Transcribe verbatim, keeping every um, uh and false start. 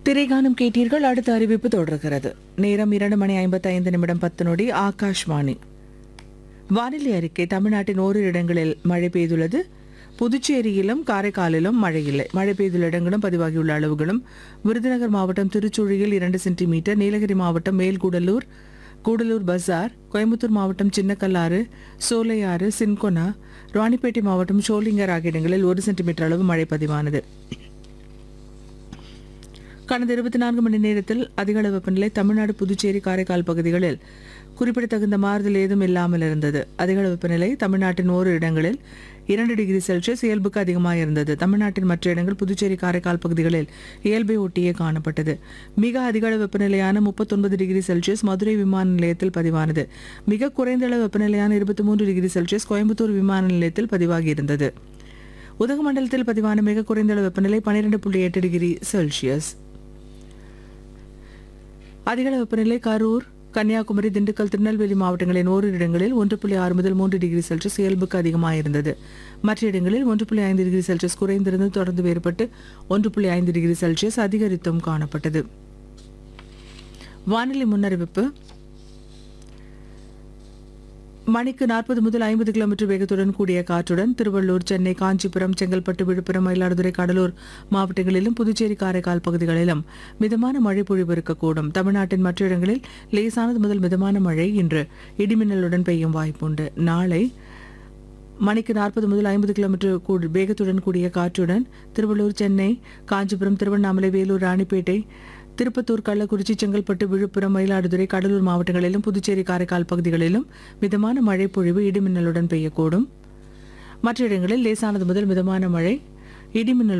திரைகானம் கேட்டீர்கள். அடுத்த அறிவிப்பு தொடர்கிறது. நேரம் இரண்டு மணி ஐம்பத்தி ஐந்து நிமிடம் பத்து நொடி. ஆகாஷ்வாணி வானிலை அறிக்கை. தமிழ்நாட்டின் ஓரிரு இடங்களில் மழை பெய்துள்ளது. புதுச்சேரியிலும் காரைக்காலிலும் மழை இல்லை. மழை பெய்துள்ள இடங்களும் பதிவாகியுள்ள அளவுகளும்: விருதுநகர் மாவட்டம் திருச்சுழியில் இரண்டு சென்டிமீட்டர், நீலகிரி மாவட்டம் மேல்கூடலூர், கூடலூர் பசார், கோயம்புத்தூர் மாவட்டம் சின்னக்கல்லாறு, சோலையாறு, சின்கொனா, ராணிப்பேட்டை மாவட்டம் ஷோலிங்கர் ஆகிய இடங்களில் ஒரு சென்டிமீட்டர் அளவு மழை பதிவானது. கடந்த இருபத்தி நான்கு மணி நேரத்தில் அதிகளவு வெப்பநிலை தமிழ்நாடு, புதுச்சேரி, காரைக்கால் பகுதிகளில் குறிப்பிடத்தகுந்த மாறுதல் ஏதும் இல்லாமல் இருந்தது. அதிகளவு வெப்பநிலை தமிழ்நாட்டின் ஓரிரு இடங்களில் இரண்டு டிகிரி செல்சியஸ் இயல்புக்கு அதிகமாக இருந்தது. தமிழ்நாட்டின் மற்ற இடங்கள் புதுச்சேரி, காரைக்கால் பகுதிகளில் இயல்பை ஒட்டியே காணப்பட்டது. மிக அதிகளவு வெப்பநிலையான முப்பத்தொன்பது டிகிரி செல்சியஸ் மதுரை விமான நிலையத்தில் பதிவானது. மிக குறைந்த அளவு வெப்பநிலையான இருபத்தி மூன்று டிகிரி செல்சியஸ் கோயம்புத்தூர் விமான நிலையத்தில் பதிவாகியிருந்தது. உதகமண்டலத்தில் பதிவான மிக குறைந்த அளவு வெப்பநிலை பன்னிரண்டு புள்ளி எட்டு டிகிரி செல்சியஸ். அதிகளவு வெப்பநிலை கரூர், கன்னியாகுமரி, திண்டுக்கல், திருநெல்வேலி மாவட்டங்களின் ஓரிரு இடங்களில் ஒன்று புள்ளி ஆறு முதல் மூன்று டிகிரி செல்சியஸ் இயல்புக்கு அதிகமாக இருந்தது. மற்ற இடங்களில் ஒன்று புள்ளி ஐந்து டிகிரி செல்சியஸ் குறைந்திருந்து தொடர்ந்து வேறுபட்டு ஒன்று புள்ளி ஐந்து டிகிரி செல்சியஸ் அதிகரித்தும் காணப்பட்டது. வானிலை முன்னறிவிப்பு. மணிக்கு நாற்பது முதல் ஐம்பது கிலோமீட்டர் வேகத்துடன் கூடிய காற்றுடன் திருவள்ளூர், சென்னை, காஞ்சிபுரம், செங்கல்பட்டு, விழுப்புரம், மயிலாடுதுறை, கடலூர் மாவட்டங்களிலும் புதுச்சேரி, காரைக்கால் பகுதிகளிலும் மிதமான மழை பொழிவு இருக்கக்கூடும். தமிழ்நாட்டின் மற்ற இடங்களில் லேசானது முதல் மிதமான மழை இன்று இடிமின்னலுடன் பெய்யும் வாய்ப்புண்டு. நாளை மணிக்கு நாற்பது முதல் ஐம்பது கிலோமீட்டர் வேகத்துடன் கூடிய காற்றுடன் திருவள்ளூர், சென்னை, காஞ்சிபுரம், திருவண்ணாமலை, வேலூர், ராணிப்பேட்டை, திருப்பத்தூர், கள்ளக்குறிச்சி, செங்கல்பட்டு, விழுப்புரம், மயிலாடுதுறை, கடலூர் மாவட்டங்களிலும் புதுச்சேரி, காரைக்கால் பகுதிகளிலும் மிதமான மழை பொழிவு இடிமின்னலுடன் பெய்யக்கூடும். மற்ற இடங்களில் லேசானது முதல் மிதமான மழை இடிமின்னல்